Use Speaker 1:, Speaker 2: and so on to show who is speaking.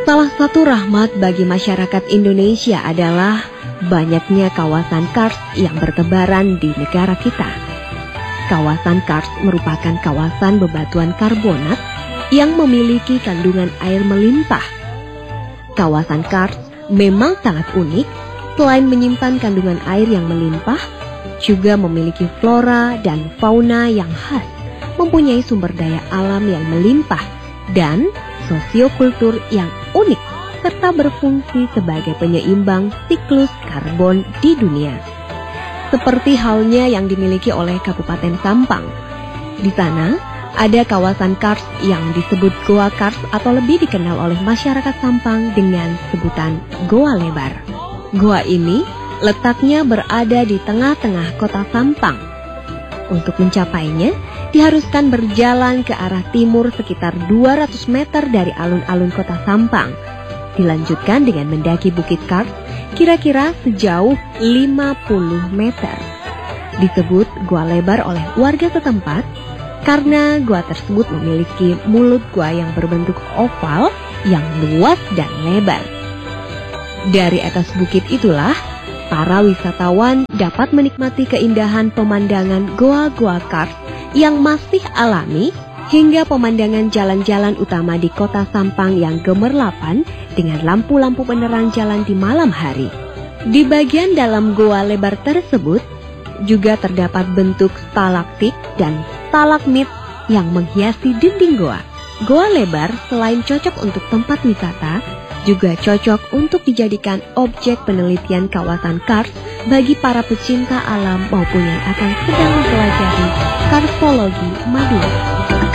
Speaker 1: Salah satu rahmat bagi masyarakat Indonesia adalah banyaknya kawasan karst yang bertebaran di negara kita. Kawasan karst merupakan kawasan bebatuan karbonat yang memiliki kandungan air melimpah. Kawasan karst memang sangat unik, selain menyimpan kandungan air yang melimpah, juga memiliki flora dan fauna yang khas, mempunyai sumber daya alam yang melimpah, dan sosiokultur yang unik, serta berfungsi sebagai penyeimbang siklus karbon di dunia. Seperti halnya yang dimiliki oleh Kabupaten Sampang. Di sana ada kawasan karst yang disebut Goa Karst atau lebih dikenal oleh masyarakat Sampang dengan sebutan Goa Lebar. Goa ini letaknya berada di tengah-tengah kota Sampang. Untuk mencapainya, diharuskan berjalan ke arah timur sekitar 200 meter dari alun-alun kota Sampang. Dilanjutkan dengan mendaki Bukit Karst kira-kira sejauh 50 meter. Disebut Gua Lebar oleh warga setempat karena gua tersebut memiliki mulut gua yang berbentuk oval yang luas dan lebar. Dari atas bukit itulah para wisatawan dapat menikmati keindahan pemandangan goa-goa karst yang masih alami hingga pemandangan jalan-jalan utama di kota Sampang yang gemerlapan dengan lampu-lampu penerang jalan di malam hari. Di bagian dalam goa lebar tersebut juga terdapat bentuk stalaktit dan stalagmit yang menghiasi dinding goa. Goa lebar selain cocok untuk tempat wisata, juga cocok untuk dijadikan objek penelitian kawasan karst bagi para pecinta alam maupun yang akan sedang mempelajari karstologi Madura.